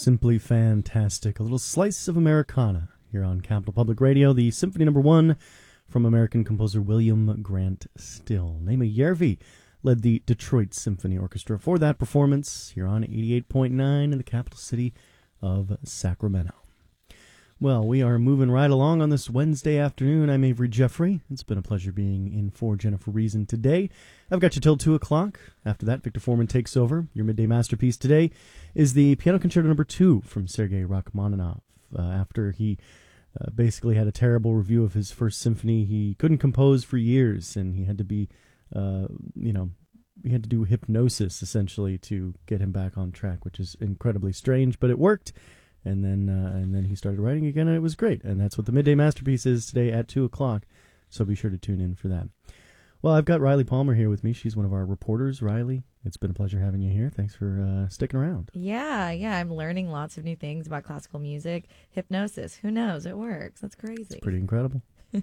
Simply fantastic. A little slice of Americana here on Capital Public Radio. The Symphony No. 1 from American composer William Grant Still. Naima Järvi led the Detroit Symphony Orchestra for that performance here on 88.9 in the capital city of Sacramento. Well, we are moving right along on this Wednesday afternoon. I'm Avery Jeffrey. It's been a pleasure being in for Jennifer Reason today. I've got you till 2 o'clock. After that, Victor Foreman takes over. Your midday masterpiece today is the Piano Concerto No. 2 from Sergei Rachmaninoff. After he basically had a terrible review of his first symphony, he couldn't compose for years, and he had to be, he had to do hypnosis, essentially, to get him back on track, which is incredibly strange, but it worked. And then he started writing again, and it was great. And that's what the Midday Masterpiece is today at 2 o'clock. So be sure to tune in for that. Well, I've got Riley Palmer here with me. She's one of our reporters. Riley, it's been a pleasure having you here. Thanks for sticking around. Yeah. I'm learning lots of new things about classical music. Hypnosis. Who knows? It works. That's crazy. It's pretty incredible.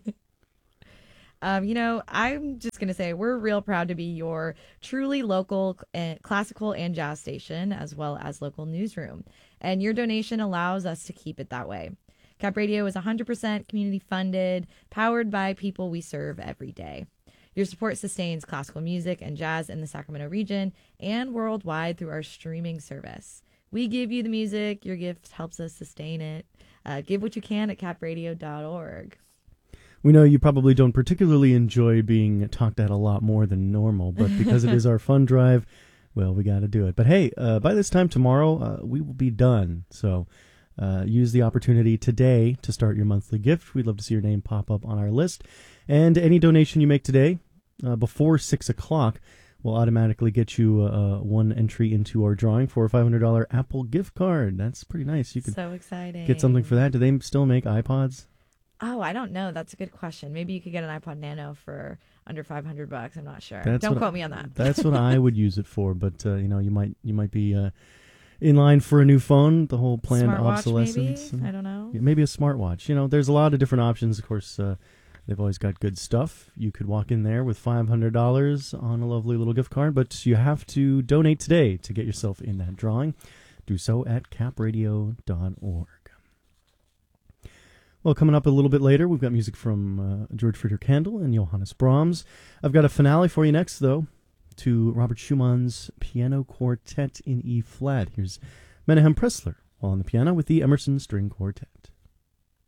I'm just going to say we're real proud to be your truly local classical and jazz station, as well as local newsroom. And your donation allows us to keep it that way. Cap Radio is 100% community funded, powered by people we serve every day. Your support sustains classical music and jazz in the Sacramento region and worldwide through our streaming service. We give you the music. Your gift helps us sustain it. Give what you can at capradio.org. We know you probably don't particularly enjoy being talked at a lot more than normal, but because it is our fund drive, well, we got to do it. But hey, by this time tomorrow, we will be done. So use the opportunity today to start your monthly gift. We'd love to see your name pop up on our list. And any donation you make today before 6 o'clock will automatically get you one entry into our drawing for a $500 Apple gift card. That's pretty nice. You can so exciting. Get something for that. Do they still make iPods? Oh, I don't know. That's a good question. Maybe you could get an iPod Nano for under $500. I'm not sure. Don't quote me on that. That's what I would use it for. But you might be in line for a new phone. The whole planned obsolescence. Maybe? I don't know. Maybe a smartwatch. There's a lot of different options. Of course, they've always got good stuff. You could walk in there with $500 on a lovely little gift card, but you have to donate today to get yourself in that drawing. Do so at capradio.org. Well, coming up a little bit later, we've got music from George Friedrich Handel and Johannes Brahms. I've got a finale for you next, though, to Robert Schumann's Piano Quartet in E-flat. Here's Menahem Pressler while on the piano with the Emerson String Quartet.